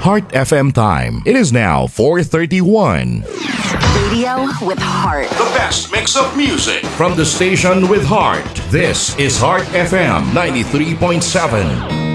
Heart FM time. It is now 4:31. Radio with heart. The best mix of music from the station with heart. This is Heart FM 93.7.